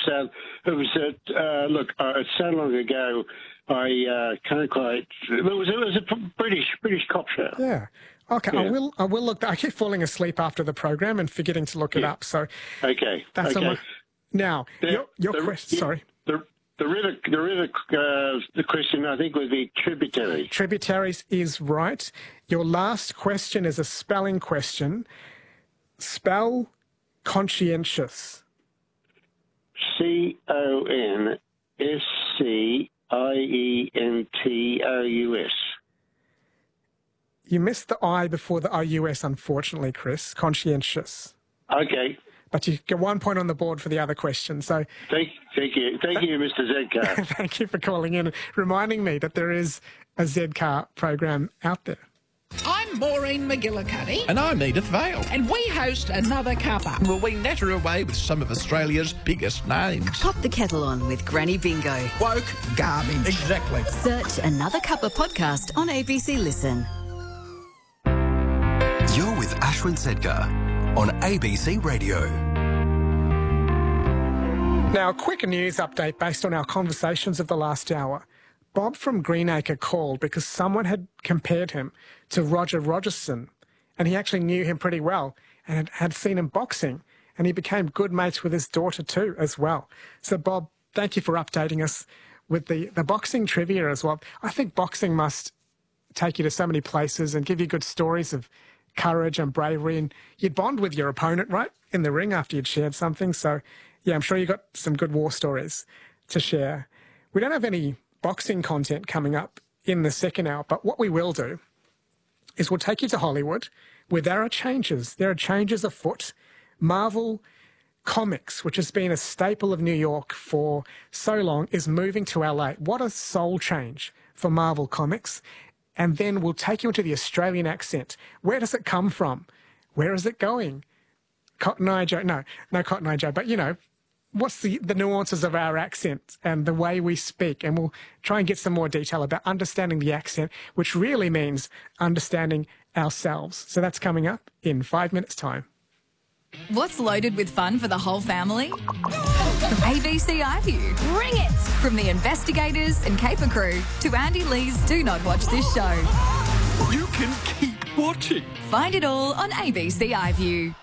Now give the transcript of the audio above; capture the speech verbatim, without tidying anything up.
um, it was, uh, uh, look, uh, it's so long ago, I uh, can't quite, it was, it was a British British cop show. Yeah. Okay, Yeah. I will I will look, I keep falling asleep after the program and forgetting to look it Yeah. up, so Okay, that's okay. on my... Now, The- your, your the- question, sorry. The, the river, the river, uh, the question, I think, would be tributary. Tributaries is right. Your last question is a spelling question. Spell conscientious. C O N S C I E N T O U S. You missed the I before the O U S, unfortunately, Chris. Conscientious. Okay. But you get one point on the board for the other question. So Thank, thank you. Thank you, Mister Zedcar. thank you for calling in and reminding me that there is a Z Car program out there. I'm Maureen McGillicuddy, And I'm Edith Vale. and we host Another Cuppa. Well, we natter away with some of Australia's biggest names. Pop the kettle on with Granny Bingo. Woke garbage. Exactly. Search Another Cuppa podcast on A B C Listen. You're with Ashwin Sedgar on A B C Radio. Now, a quick news update based on our conversations of the last hour. Bob from Greenacre called because someone had compared him to Roger Rogerson, and he actually knew him pretty well and had, had seen him boxing, and he became good mates with his daughter too as well. So, Bob, thank you for updating us with the, the boxing trivia as well. I think boxing must take you to so many places and give you good stories of courage and bravery, and you'd bond with your opponent, right, in the ring after you'd shared something. So, yeah, I'm sure you got some good war stories to share. We don't have any boxing content coming up in the second hour, but what we will do is we'll take you to Hollywood, where there are changes. There are changes afoot. Marvel Comics, which has been a staple of New York for so long, is moving to L A. What a soul change for Marvel Comics. And then we'll take you into the Australian accent. Where does it come from? Where is it going? Cotton Eye Joe? No, no Cotton Eye Joe, but you know, what's the, the nuances of our accent and the way we speak? And we'll try and get some more detail about understanding the accent, which really means understanding ourselves. So that's coming up in five minutes' time. What's loaded with fun for the whole family? A B C iView. Bring it! From the investigators and caper crew to Andy Lee's Do Not Watch This Show. You can keep watching. Find it all on A B C iView.